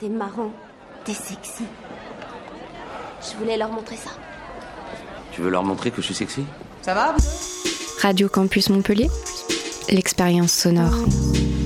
T'es marrant, t'es sexy. Je voulais leur montrer ça. Tu veux leur montrer que je suis sexy ? Ça va ? Radio Campus Montpellier, l'expérience sonore.